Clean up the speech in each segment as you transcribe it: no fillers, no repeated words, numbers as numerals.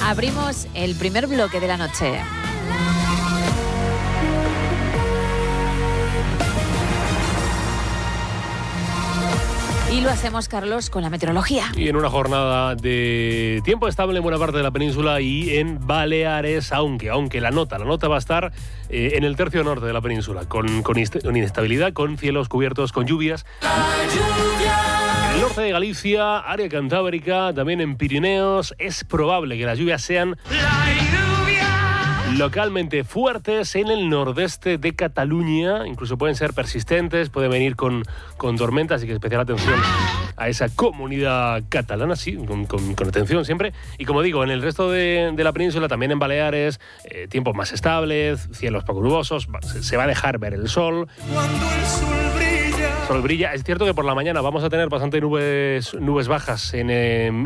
Abrimos el primer bloque de la noche. Y lo hacemos, Carlos, con la meteorología. Y en una jornada de tiempo estable en buena parte de la península y en Baleares, aunque la nota va a estar en el tercio norte de la península, con inestabilidad, con cielos cubiertos, con lluvias. En el norte de Galicia, área cantábrica, también en Pirineos, es probable que las lluvias sean localmente fuertes en el nordeste de Cataluña, incluso pueden ser persistentes, pueden venir con tormentas, así que especial atención a esa comunidad catalana, sí, con atención siempre. Y como digo, en el resto de la península, también en Baleares, tiempos más estables, cielos poco nubosos, se va a dejar ver el sol. Cuando el sol brilla. Es cierto que por la mañana vamos a tener bastante nubes bajas en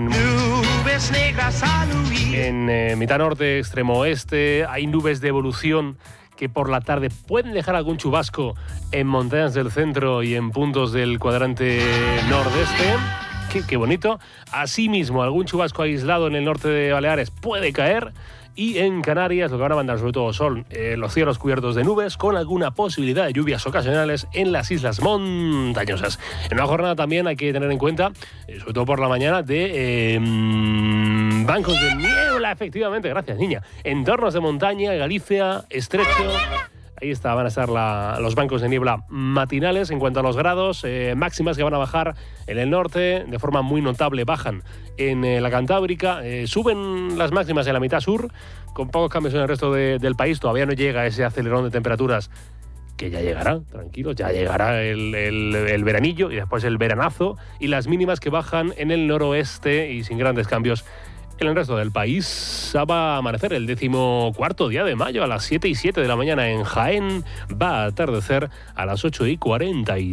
mitad norte, extremo oeste. Hay nubes de evolución que por la tarde pueden dejar algún chubasco en montañas del centro y en puntos del cuadrante nordeste. Qué bonito. Asimismo, algún chubasco aislado en el norte de Baleares puede caer. Y en Canarias lo que van a mandar sobre todo son los cielos cubiertos de nubes con alguna posibilidad de lluvias ocasionales en las islas montañosas. En una jornada también hay que tener en cuenta, sobre todo por la mañana, de bancos de niebla, efectivamente, gracias niña. Entornos de montaña, Galicia, estrecho. Ahí está, van a estar los bancos de niebla matinales. En cuanto a los grados, máximas que van a bajar en el norte, de forma muy notable bajan en la Cantábrica, suben las máximas en la mitad sur, con pocos cambios en el resto del país. Todavía no llega ese acelerón de temperaturas, que ya llegará, tranquilos, ya llegará el veranillo y después el veranazo, y las mínimas que bajan en el noroeste y sin grandes cambios en el resto del país. Va a amanecer el 14º día de mayo a las 7:07 de la mañana en Jaén. Va a atardecer a las 8:40.